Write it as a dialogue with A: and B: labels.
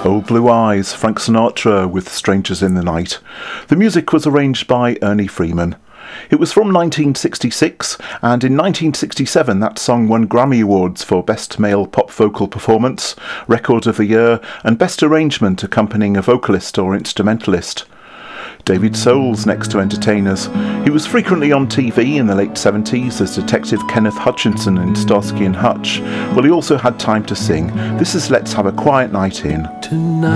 A: Old Blue Eyes, Frank Sinatra with Strangers in the Night. The music was arranged by Ernie Freeman. It was from 1966, and in 1967 that song won Grammy Awards for Best Male Pop Vocal Performance, Record of the Year, and Best Arrangement accompanying a vocalist or instrumentalist. David Soul's next to entertain us. He was frequently on TV in the late 70s as Detective Kenneth Hutchinson in Starsky and Hutch. Well, he also had time to sing. This is Let's Have a Quiet Night In.